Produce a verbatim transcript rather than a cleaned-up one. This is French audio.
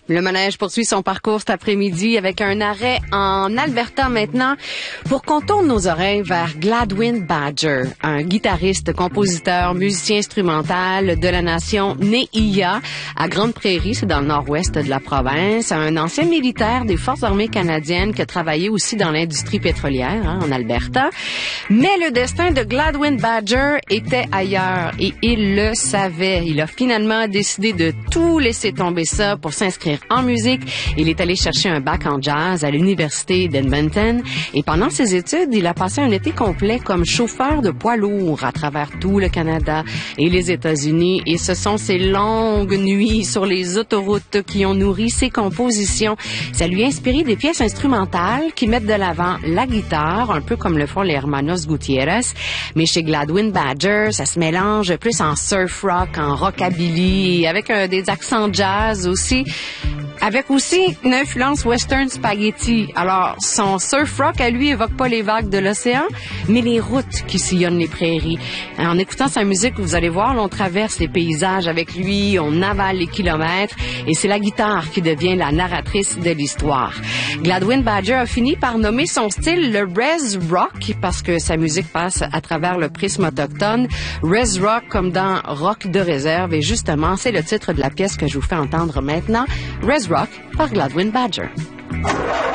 Le manège poursuit son parcours cet après-midi avec un arrêt en Alberta maintenant pour qu'on tourne nos oreilles vers Gladwin Badger, un guitariste, compositeur, musicien instrumental de la nation Ne'iya à Grande Prairie, c'est dans le nord-ouest de la province, un ancien militaire des Forces armées canadiennes qui a travaillé aussi dans l'industrie pétrolière hein, en Alberta. Mais le destin de Gladwin Badger était ailleurs et il le savait. Il a finalement décidé de tout laisser tomber ça pour s'inscrire en musique. Il est allé chercher un bac en jazz à l'université d'Edmonton et pendant ses études, il a passé un été complet comme chauffeur de poids lourds à travers tout le Canada et les États-Unis et ce sont ces longues nuits sur les autoroutes qui ont nourri ses compositions. Ça lui a inspiré des pièces instrumentales qui mettent de l'avant la guitare, un peu comme le font les Hermanos Gutiérrez, mais chez Gladwin Badger, ça se mélange plus en surf rock, en rockabilly, avec un, des accents jazz aussi. Avec aussi une influence western spaghetti. Alors, son surf rock à lui évoque pas les vagues de l'océan, mais les routes qui sillonnent les prairies. En écoutant sa musique, vous allez voir, on traverse les paysages avec lui, on avale les kilomètres, et c'est la guitare qui devient la narratrice de l'histoire. Gladwin Badger a fini par nommer son style le Res Rock, parce que sa musique passe à travers le prisme autochtone. Res Rock comme dans Rock de réserve, et justement, c'est le titre de la pièce que je vous fais entendre maintenant. Res Rock par Gladwin Badger.